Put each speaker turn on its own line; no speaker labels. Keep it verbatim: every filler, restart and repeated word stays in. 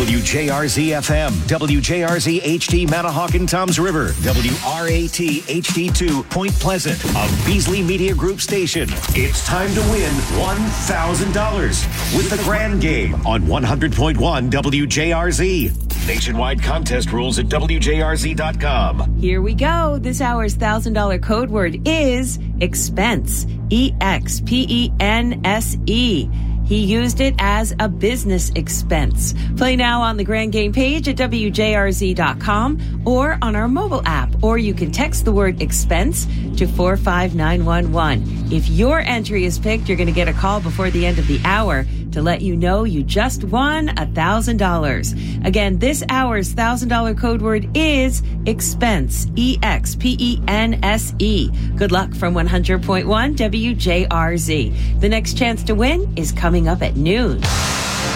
W J R Z F M, W J R Z H D Manahawkin Toms River, W R A T H D two Point Pleasant, a Beasley Media Group station. It's time to win one thousand dollars with the Grand Game on one hundred point one W J R Z. Nationwide contest rules at W J R Z dot com.
Here we go. This hour's one thousand dollars code word is expense. E X P E N S E. He used it as a business expense. Play now on the Grand Game page at W J R Z dot com or on our mobile app, or you can text the word expense to four five nine one one. If your entry is picked, you're going to get a call before the end of the hour to let you know you just won one thousand dollars. Again, this hour's one thousand dollars code word is expense. E X P E N S E. Good luck from one hundred point one W J R Z. The next chance to win is coming up at noon.